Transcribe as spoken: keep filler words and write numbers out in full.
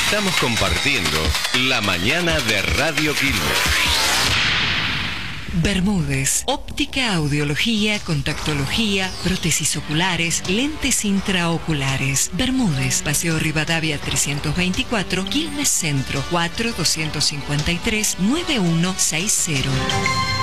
Estamos compartiendo la mañana de Radio Quilmes. Bermúdez, óptica, audiología, contactología, prótesis oculares, lentes intraoculares. Bermúdez, Paseo Rivadavia trescientos veinticuatro, Quilmes Centro, cuatro dos cinco tres, nueve uno seis cero.